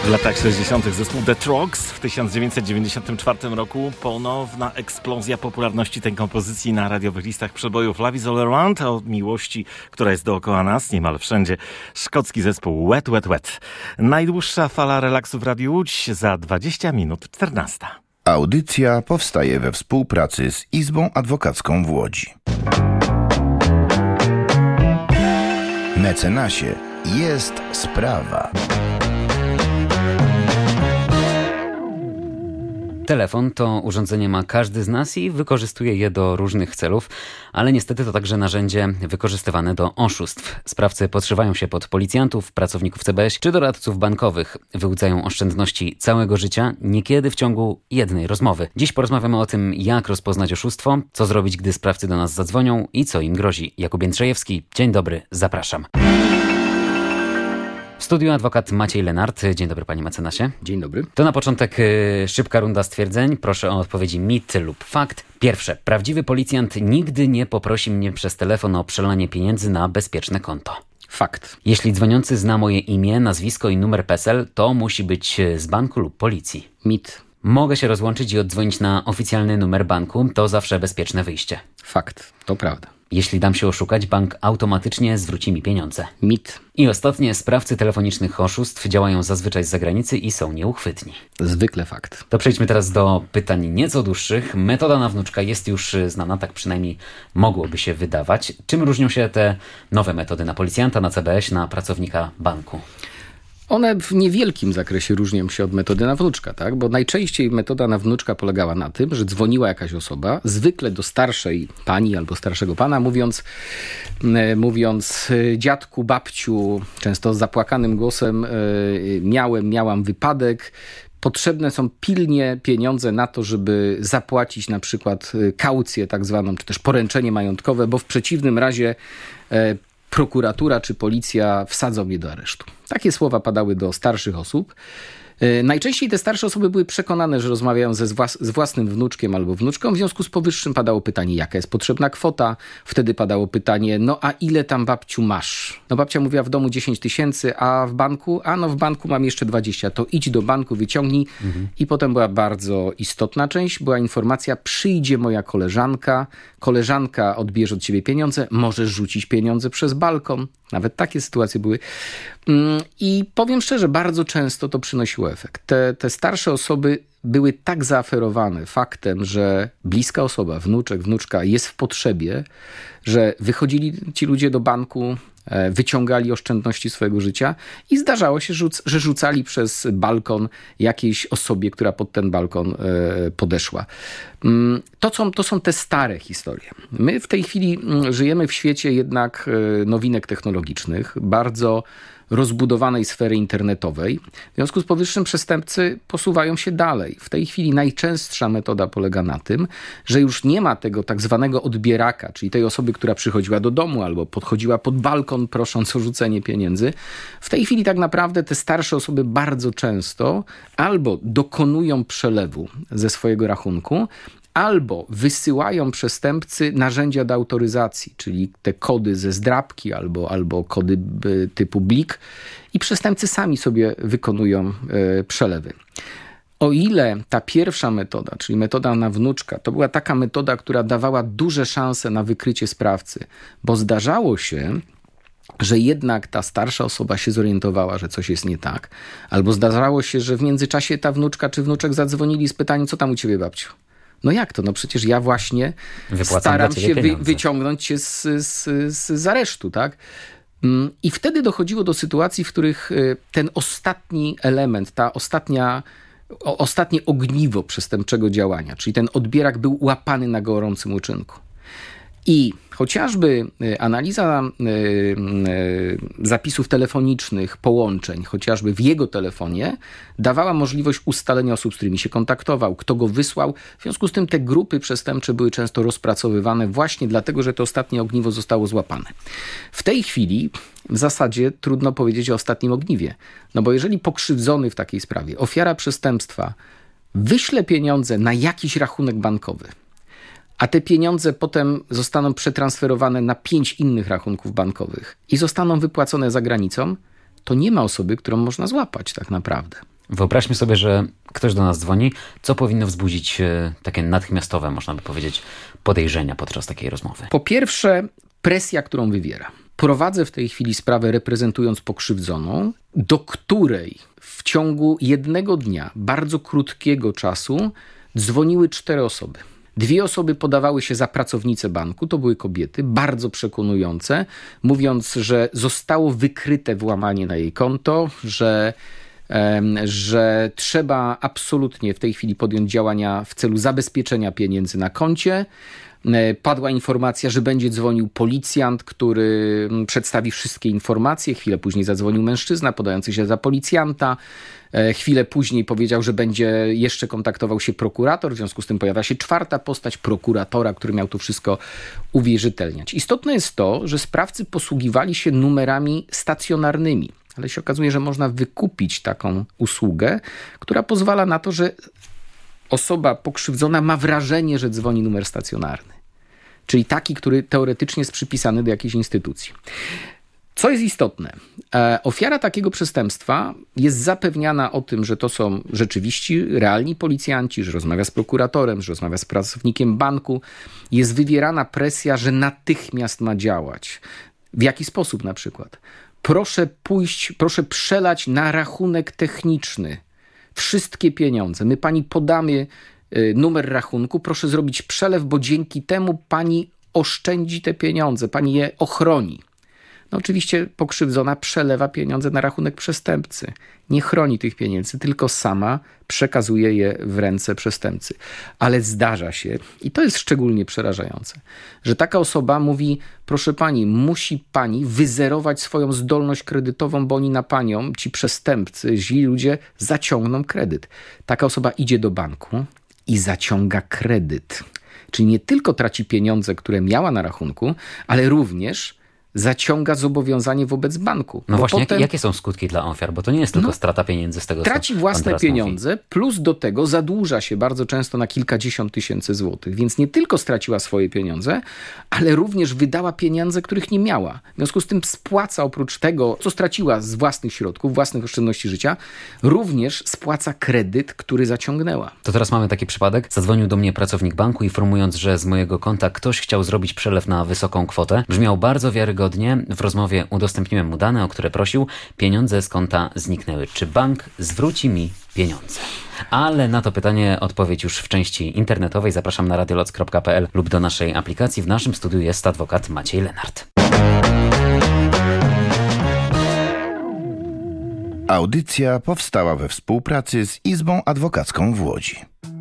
W latach 60. zespół The Trogs, w 1994 roku ponowna eksplozja popularności tej kompozycji na radiowych listach przebojów Love is All Around, o miłości, która jest dookoła nas, niemal wszędzie. Szkocki zespół Wet, Wet, Wet. Najdłuższa fala relaksu w Radiu Łódź za 20 minut 14. Audycja powstaje we współpracy z Izbą Adwokacką w Łodzi. Mecenasie, jest sprawa. Telefon to urządzenie ma każdy z nas i wykorzystuje je do różnych celów, ale niestety to także narzędzie wykorzystywane do oszustw. Sprawcy podszywają się pod policjantów, pracowników CBŚ czy doradców bankowych. Wyłudzają oszczędności całego życia, niekiedy w ciągu jednej rozmowy. Dziś porozmawiamy o tym, jak rozpoznać oszustwo, co zrobić, gdy sprawcy do nas zadzwonią i co im grozi. Jakub Jędrzejewski, dzień dobry, zapraszam. W studiu adwokat Maciej Lenart. Dzień dobry, panie mecenasie. Dzień dobry. To na początek szybka runda stwierdzeń. Proszę o odpowiedzi mit lub fakt. Pierwsze. Prawdziwy policjant nigdy nie poprosi mnie przez telefon o przelanie pieniędzy na bezpieczne konto. Fakt. Jeśli dzwoniący zna moje imię, nazwisko i numer PESEL, to musi być z banku lub policji. Mit. Mogę się rozłączyć i oddzwonić na oficjalny numer banku. To zawsze bezpieczne wyjście. Fakt. To prawda. Jeśli dam się oszukać, bank automatycznie zwróci mi pieniądze. Mit. I ostatnie, sprawcy telefonicznych oszustw działają zazwyczaj z zagranicy i są nieuchwytni. Zwykle fakt. To przejdźmy teraz do pytań nieco dłuższych. Metoda na wnuczka jest już znana, tak przynajmniej mogłoby się wydawać. Czym różnią się te nowe metody na policjanta, na CBŚ, na pracownika banku? One w niewielkim zakresie różnią się od metody na wnuczka, tak? Bo najczęściej metoda na wnuczka polegała na tym, że dzwoniła jakaś osoba, zwykle do starszej pani albo starszego pana, mówiąc dziadku, babciu, często z zapłakanym głosem, miałam wypadek, potrzebne są pilnie pieniądze na to, żeby zapłacić na przykład kaucję tak zwaną, czy też poręczenie majątkowe, bo w przeciwnym razie prokuratura czy policja wsadzą mnie do aresztu. Takie słowa padały do starszych osób. Najczęściej te starsze osoby były przekonane, że rozmawiają z własnym wnuczkiem albo wnuczką. W związku z powyższym padało pytanie, jaka jest potrzebna kwota. Wtedy padało pytanie, no a ile tam babciu masz? No babcia mówiła w domu 10 000, a w banku? W banku mam jeszcze 20. To idź do banku, wyciągnij. I potem była bardzo istotna część. Była informacja, przyjdzie moja koleżanka. Koleżanka odbierze od ciebie pieniądze. Możesz rzucić pieniądze przez balkon. Nawet takie sytuacje były. I powiem szczerze, bardzo często to przynosiło efekt. Te starsze osoby były tak zaaferowane faktem, że bliska osoba, wnuczek, wnuczka jest w potrzebie, że wychodzili ci ludzie do banku, wyciągali oszczędności swojego życia i zdarzało się, że rzucali przez balkon jakiejś osobie, która pod ten balkon podeszła. To są te stare historie. My w tej chwili żyjemy w świecie jednak nowinek technologicznych, bardzo rozbudowanej sfery internetowej. W związku z powyższym przestępcy posuwają się dalej. W tej chwili najczęstsza metoda polega na tym, że już nie ma tego tak zwanego odbieraka, czyli tej osoby, która przychodziła do domu albo podchodziła pod balkon prosząc o rzucenie pieniędzy. W tej chwili tak naprawdę te starsze osoby bardzo często albo dokonują przelewu ze swojego rachunku, albo wysyłają przestępcy narzędzia do autoryzacji, czyli te kody ze zdrabki albo kody typu blik i przestępcy sami sobie wykonują przelewy. O ile ta pierwsza metoda, czyli metoda na wnuczka, to była taka metoda, która dawała duże szanse na wykrycie sprawcy, bo zdarzało się, że jednak ta starsza osoba się zorientowała, że coś jest nie tak, albo zdarzało się, że w międzyczasie ta wnuczka czy wnuczek zadzwonili z pytaniem, co tam u ciebie, babciu? No jak to? No przecież ja właśnie staram się wyciągnąć cię z aresztu, tak? I wtedy dochodziło do sytuacji, w których ten ostatni element, ostatnie ogniwo przestępczego działania, czyli ten odbierak był łapany na gorącym uczynku. I chociażby analiza zapisów telefonicznych, połączeń, chociażby w jego telefonie, dawała możliwość ustalenia osób, z którymi się kontaktował, kto go wysłał. W związku z tym te grupy przestępcze były często rozpracowywane właśnie dlatego, że to ostatnie ogniwo zostało złapane. W tej chwili w zasadzie trudno powiedzieć o ostatnim ogniwie. No bo jeżeli pokrzywdzony w takiej sprawie, ofiara przestępstwa wyśle pieniądze na jakiś rachunek bankowy, a te pieniądze potem zostaną przetransferowane na 5 innych rachunków bankowych i zostaną wypłacone za granicą, to nie ma osoby, którą można złapać tak naprawdę. Wyobraźmy sobie, że ktoś do nas dzwoni. Co powinno wzbudzić takie natychmiastowe, można by powiedzieć, podejrzenia podczas takiej rozmowy? Po pierwsze, presja, którą wywiera. Prowadzę w tej chwili sprawę reprezentując pokrzywdzoną, do której w ciągu jednego dnia, bardzo krótkiego czasu, dzwoniły 4 osoby. 2 osoby podawały się za pracownice banku, to były kobiety, bardzo przekonujące, mówiąc, że zostało wykryte włamanie na jej konto, że trzeba absolutnie w tej chwili podjąć działania w celu zabezpieczenia pieniędzy na koncie. Padła informacja, że będzie dzwonił policjant, który przedstawi wszystkie informacje. Chwilę później zadzwonił mężczyzna podający się za policjanta. Chwilę później powiedział, że będzie jeszcze kontaktował się prokurator. W związku z tym pojawia się 4. postać prokuratora, który miał to wszystko uwierzytelniać. Istotne jest to, że sprawcy posługiwali się numerami stacjonarnymi. Ale się okazuje, że można wykupić taką usługę, która pozwala na to, że osoba pokrzywdzona ma wrażenie, że dzwoni numer stacjonarny. Czyli taki, który teoretycznie jest przypisany do jakiejś instytucji. Co jest istotne? Ofiara takiego przestępstwa jest zapewniana o tym, że to są rzeczywiście realni policjanci, że rozmawia z prokuratorem, że rozmawia z pracownikiem banku. Jest wywierana presja, że natychmiast ma działać. W jaki sposób na przykład? Proszę przelać na rachunek techniczny wszystkie pieniądze. My pani podamy numer rachunku, proszę zrobić przelew, bo dzięki temu pani oszczędzi te pieniądze, pani je ochroni. No oczywiście pokrzywdzona przelewa pieniądze na rachunek przestępcy. Nie chroni tych pieniędzy, tylko sama przekazuje je w ręce przestępcy. Ale zdarza się, i to jest szczególnie przerażające, że taka osoba mówi: proszę pani, musi pani wyzerować swoją zdolność kredytową, bo oni na panią, ci przestępcy, źli ludzie, zaciągną kredyt. Taka osoba idzie do banku i zaciąga kredyt. Czyli nie tylko traci pieniądze, które miała na rachunku, ale również zaciąga zobowiązanie wobec banku. No właśnie, jakie są skutki dla ofiar? Bo to nie jest tylko strata pieniędzy z tego, traci własne pieniądze, plus do tego zadłuża się bardzo często na kilkadziesiąt tysięcy złotych. Więc nie tylko straciła swoje pieniądze, ale również wydała pieniądze, których nie miała. W związku z tym spłaca oprócz tego, co straciła z własnych środków, własnych oszczędności życia, również spłaca kredyt, który zaciągnęła. To teraz mamy taki przypadek. Zadzwonił do mnie pracownik banku, informując, że z mojego konta ktoś chciał zrobić przelew na wysoką kwotę. Brzmiał bardzo wiarygodnie. W rozmowie udostępniłem mu dane, o które prosił. Pieniądze z konta zniknęły. Czy bank zwróci mi pieniądze? Ale na to pytanie odpowiedź już w części internetowej. Zapraszam na radioloc.pl lub do naszej aplikacji. W naszym studiu jest adwokat Maciej Lenart. Audycja powstała we współpracy z Izbą Adwokacką w Łodzi.